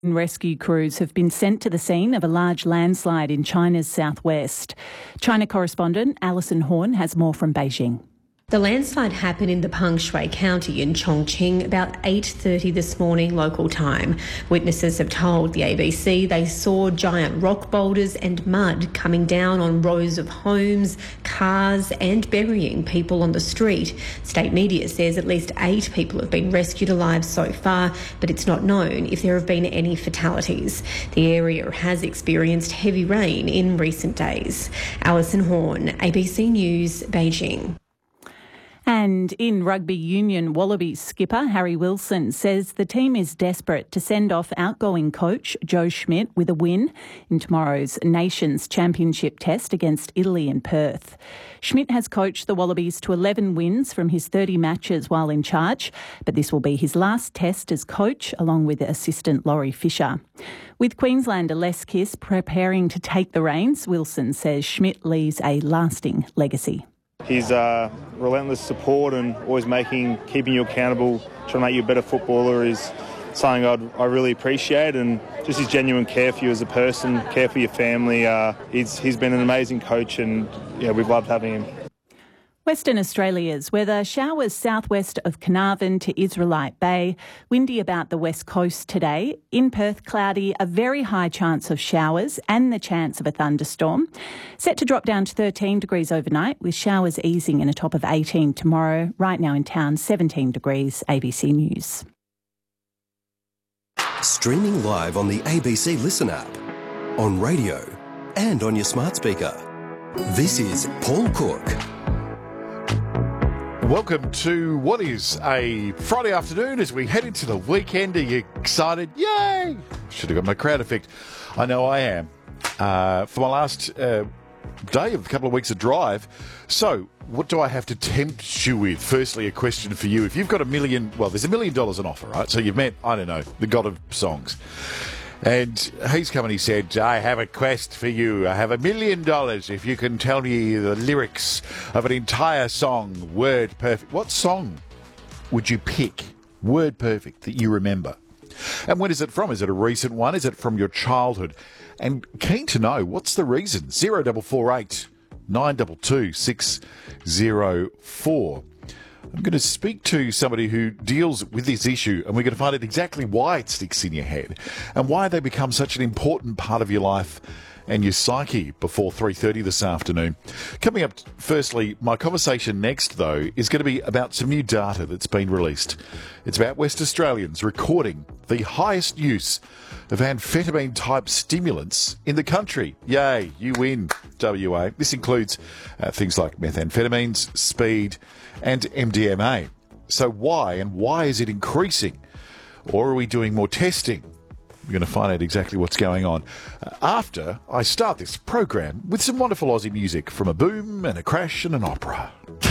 Rescue crews have been sent to the scene of a large landslide in China's southwest. China correspondent Alison Horn has more from Beijing. The landslide happened in the Pangshui County in Chongqing about 8:30 this morning local time. Witnesses have told the ABC they saw giant rock boulders and mud coming down on rows of homes, cars and burying people on the street. State media says at least 8 people have been rescued alive so far, but it's not known if there have been any fatalities. The area has experienced heavy rain in recent days. Alison Horn, ABC News, Beijing. And in rugby union, Wallabies skipper Harry Wilson says the team is desperate to send off outgoing coach Joe Schmidt with a win in tomorrow's Nations Championship test against Italy in Perth. Schmidt has coached the Wallabies to 11 wins from his 30 matches while in charge, but this will be his last test as coach, along with assistant Laurie Fisher. With Queenslander Les Kiss preparing to take the reins, Wilson says Schmidt leaves a lasting legacy. His relentless support and always keeping you accountable, trying to make you a better footballer is something I really appreciate, and just his genuine care for you as a person, care for your family. He's been an amazing coach, and we've loved having him. Western Australia's weather: showers southwest of Carnarvon to Israelite Bay, windy about the west coast today. In Perth, cloudy, a very high chance of showers and the chance of a thunderstorm. Set to drop down to 13 degrees overnight, with showers easing in a top of 18 tomorrow. Right now in town, 17 degrees. ABC News. Streaming live on the ABC Listen app, on radio and on your smart speaker. This is Paul Cook. Welcome to what is a Friday afternoon as we head into the weekend. Are you excited? Yay! Should have got my crowd effect. I know I am. For my last day of a couple of weeks of drive. So, what do I have to tempt you with? Firstly, a question for you. If you've got there's $1 million on offer, right? So you've met, I don't know, the god of songs. And he's come and he said, I have a quest for you. I have $1 million if you can tell me the lyrics of an entire song, word perfect. What song would you pick, word perfect, that you remember? And when is it from? Is it a recent one? Is it from your childhood? And keen to know, what's the reason? 0448 922 604. I'm going to speak to somebody who deals with this issue, and we're going to find out exactly why it sticks in your head and why they become such an important part of your life and your psyche before 3:30 this afternoon. Coming up, firstly, my conversation next, though, is going to be about some new data that's been released. It's about West Australians recording the highest use of amphetamine-type stimulants in the country. Yay, you win, WA. This includes things like methamphetamines, speed, and MDMA. So why is it increasing? Or are we doing more testing? We're going to find out exactly what's going on after I start this program with some wonderful Aussie music from a boom and a crash and an opera.